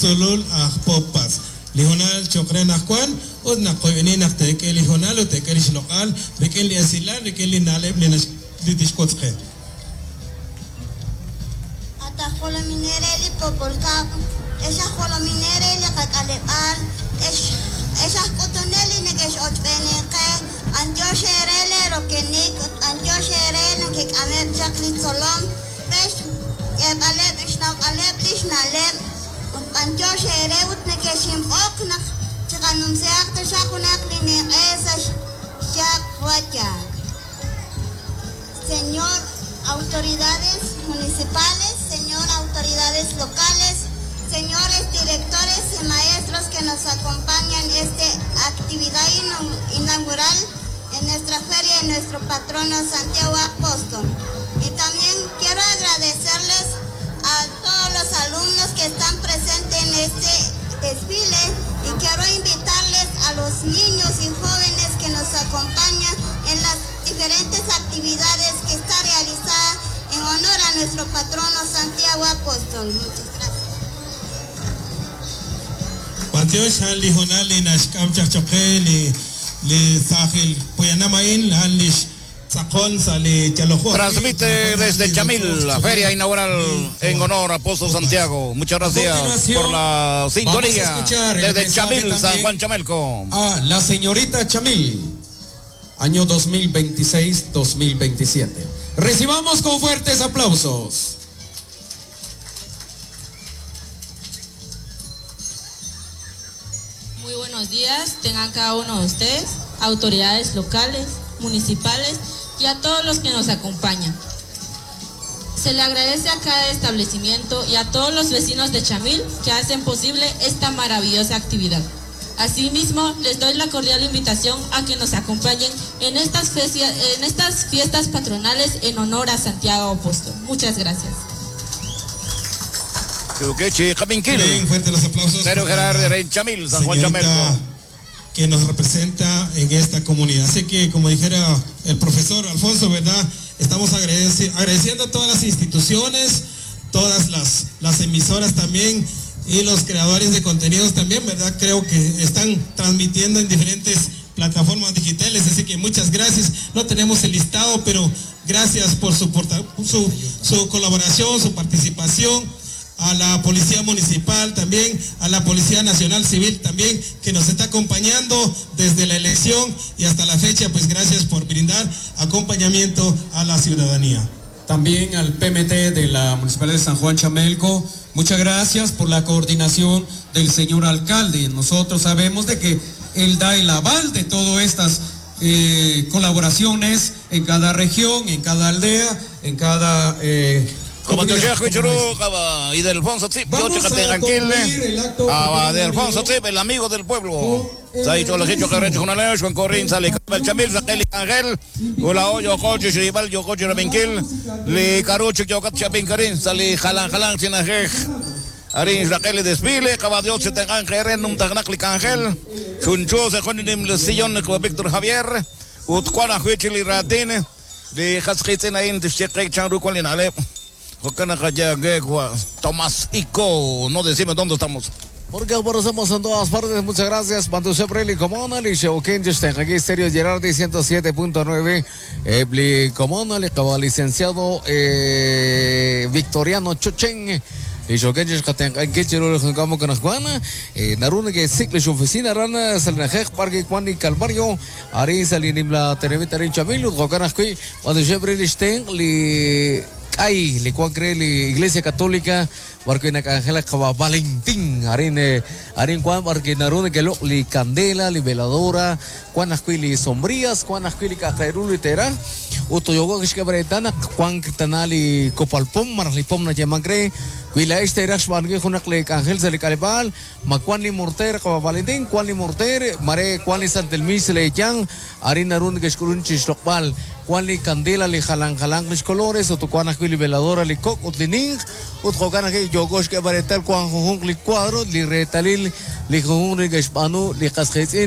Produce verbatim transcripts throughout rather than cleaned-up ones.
solul a popas. Lihonal chokren akwan, od na koyeni na teke lihonal o teke lish lokal, beken li asila, beken li naleb li nash li dishkotske. Ata kola minere li popolka, esa kola minere li kakalebal, esa kotoneli negesh otbeneke, anjo sherele rokenik, anjo sherele ke kamer jaklit solom, besh kebaleb isnak aleb lish naleb. Anjo shere utne ke shimpok na chikanum se akta shakunak ni esa shakwacha. Señor autoridades municipales, señor autoridades locales, señores directores y maestros que nos acompañan en esta actividad inaugural en nuestra feria y nuestro patrono Santiago Apóstol. Y también quiero agradecerles a todos los alumnos que están presentes en este desfile y quiero invitarles a los niños y jóvenes que nos acompañan en las diferentes actividades que está realizada en honor a nuestro patrono Santiago Apóstol. Muchas gracias. Patio Shan Lihonal li nashkam chakchoke li li sahil Puyanamain lan lish. Transmite desde Chamil la feria inaugural en honor a Apóstol Santiago. Muchas gracias por la sintonía desde Chamil, San Juan Chamelco. A la señorita Chamil, año dos mil veintiséis dos mil veintisiete. Recibamos con fuertes aplausos. Muy buenos días, tengan cada uno de ustedes, autoridades locales, municipales y a todos los que nos acompañan. Se le agradece a cada establecimiento y a todos los vecinos de Chamil que hacen posible esta maravillosa actividad. Asimismo, les doy la cordial invitación a que nos acompañen en estas, fiestas, en estas fiestas patronales en honor a Santiago Apóstol. Muchas gracias. Bien, fuerte los aplausos. Pero Gerardo de Chamil, San Juan Chamelco, que nos representa en esta comunidad. Así que, como dijera el profesor Alfonso, ¿verdad? Estamos agradeci agradeciendo a todas las instituciones, todas las, las emisoras también y los creadores de contenidos también, ¿verdad? Creo que están transmitiendo en diferentes plataformas digitales, así que muchas gracias. No tenemos el listado, pero gracias por su, su, su colaboración, su participación. A la Policía Municipal también, a la Policía Nacional Civil también, que nos está acompañando desde la elección y hasta la fecha, pues gracias por brindar acompañamiento a la ciudadanía. También al P M T de la Municipalidad de San Juan Chamelco, muchas gracias por la coordinación del señor alcalde. Nosotros sabemos de que él da el aval de todas estas eh, colaboraciones en cada región, en cada aldea, en cada... Eh, como te decía, y de Alfonso Zip, yo te tranquile, a de Alfonso Zip, el amigo del pueblo. Se ha dicho los hechos que recho con Aleo, con Corín, sale el Chamil, Raquel Ángel, Ula Oyo, Coche, Shibal, Yo Coche, Rabinquil, Le Carucho, Yo Coche, Pincarín, sale Jalan, Jalan, Sinajej, Arin, Raquel, Desfile, Caballo, Se te Ángel, Num Tagnacli Ángel, Chuncho, Se Jonim, Le Sillon, Víctor Javier, Utquana, Huichili, Ratine, de Hasquitinain, de Cheque, Chanru, Colinale. Tomás Ico, no decimos dónde estamos. Porque aparecemos en todas partes. Muchas gracias. Mantuce Preli Comona, Lisho Kenjus, aquí Estéreo Gerardi ciento siete punto nueve. Ebli Comona, le acaba licenciado eh, Victoriano Chochen. Lisho Kenjus, Katen, Kenjero, Jungamo Canasguana. Naruna, que ciclo su oficina, Rana, Salnajek, Parque Juani Calvario. Ari Salinimla, Tenevita Rinchamilu, Jocanasqui, Mantuce Preli Sten, Li. Ay, le cuacre la Iglesia Católica, porque na Ángela Cava Valentín, arine, arin cuan, porque narune que lo li candela, li veladora, cuan asquili sombrías, cuan asquili cajairulu itera, uto yogo que es bretana, cuan tanali copalpom, marlipom na yamangre, cuila este era shwangue junak le Ángel se le calebal, ma cuan li morter Cava Valentín, cuan li morter, mare cuan li santelmis le yang, arin narune que es curunchis lokbal. Cuan li candela li jalang jalang mis colores o tu cuan li veladora li coc ut li ning ut jogan que yogos que baretal cuan jung li cuadro li retalil li jung li gespanu li casjetin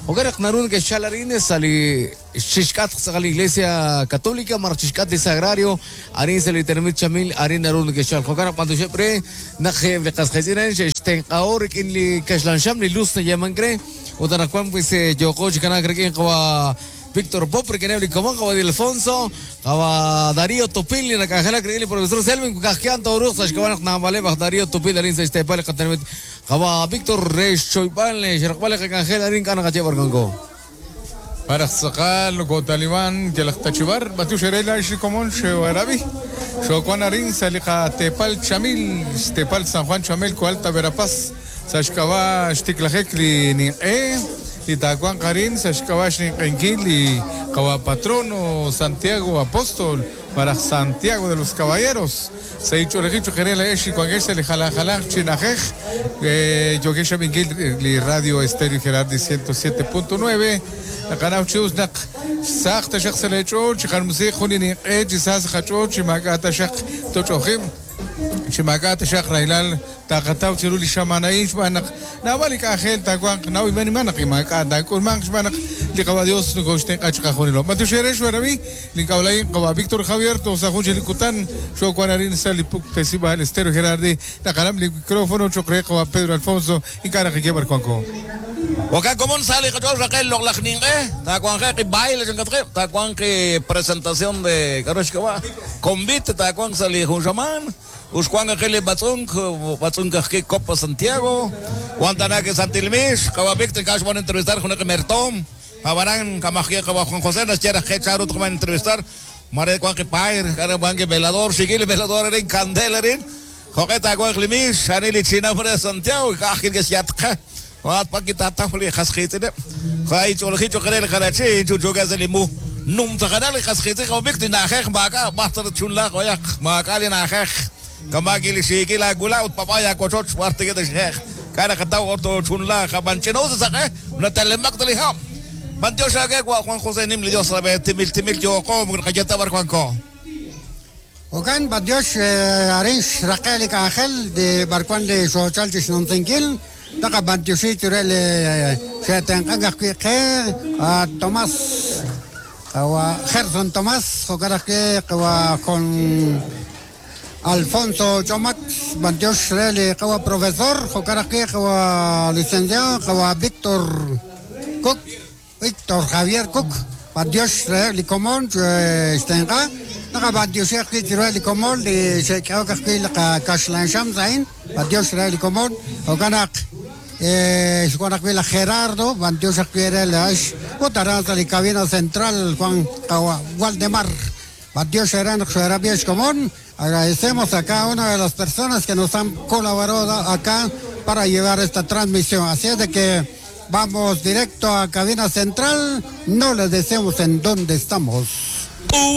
Ogarak narun que chalarin sali shishkat sa la Iglesia Católica, marchishkat de Sagrario, arin sali termit chamil, arin narun que chal. Ogarak panto siempre nakhe vikas khazinen shten qaor kin li kashlan sham li lus na yamangre. Utanakwan pues Yoko chikana krekin kwa Víctor Popper, que nebli como como de Alfonso, como Darío Tupil, la cajera que el profesor Selvin, cajean todos los que van a Navaleva, Darío Tupil, Darín se este pale que como Víctor Reyes Choipal, Sherpale que cajera Darín cana que llevar congo. Para sacar lo talibán que la tachivar, batu sherela ishi común sheo arabi, sheo cuanarin salika tepal chamil, tepal San Juan Chamel Alta Verapaz, sashkava shtiklajek li ni eh. Y Tacuán Karin, Sashkawash Ninkil y Kawa Patrono, Santiago Apóstol, para Santiago de los Caballeros. Se ha dicho el registro general Eshi, cuando se le jala jala, Chinajej, Yogesha Mingil, li Radio Estéreo Gerardi ciento siete punto nueve, la canal Chusnak, Sakta Shak Selecho, Chikarmusi, Junini, Edge, Sas Hacho, Chimagata Shak, Tochohim. Chimagata Shak Railal, Takatau Chiruli Shamanaish, Manak, Navalika Hel, Taquan, now many Manaki, Dakul Manx Manak, Licavadios, Nugostek, Achahonilo. Matusheresh, Ravi, Licaulay, Kava Victor Javier, Tosahuji Likutan, Shoquanarin Salipuk, Tesiba, Estero Gerardi, Takaram, Micrófono, Chocreco, Pedro Alfonso, y Carajebar Conco. Oka común sale que todos aquel los lagningue, Tacuan que baile en Catre, Tacuan que presentación de Karoshkawa, convite Tacuan sale Junjaman. Uscuanga que le batun, batun que Copa Santiago, Guantana que Santilmish, Cabavicte, que van a entrevistar con el Mertom, Abarán, Camagia, Cabo Juan José, las tierras que echaron que van a entrevistar, Mare Cuanque Pair, Carabanque Velador, Sigil Velador en Candelerin, Joqueta Guaglimish, Anili China para Santiago, Cajil que se atca, Wat Paquita Tafli, Hasquite, Jai Cholhito Carel Carachi, Chuchugas de Limu, Num Tacanal, Hasquite, Victim, Najek, Maca, Master Chunla, Goyak, Macali Najek. Kamagili shikila gula ut papaya kochot swarte ke deshek kana kataw orto chunla kabancheno sa ke na telemak tali ham bantyo sa ke Juan José nim lidio sabe timil timil yo ko mun kajata bar Juan ko وكان بديوش عريش رقالي كاخل دي باركوان دي شوشال تشنون تنكيل تقا بديوشي تريل شيطان قاقا كي توماس او خيرسون توماس خوكراكي قوا كون Alfonso Chomax, Bantios Rele, Kawa Profesor, Jocaraqui, Kawa Licenciado, Kawa Víctor Cook, Víctor Javier Cook, Bantios Rele Comón, Stenga, Naka Bantios Rele Comón, de Shekaki, la Kashlan Shamsain, Bantios Rele Comón, Ocanak, Juanaquila Gerardo, Bantios Rele Ash, Otaranza, la cabina central, Juan Kawa, Waldemar, Bantios Serán, Xerabies Comón. Agradecemos a cada una de las personas que nos han colaborado acá para llevar esta transmisión. Así es de que vamos directo a cabina central. No les decimos en dónde estamos.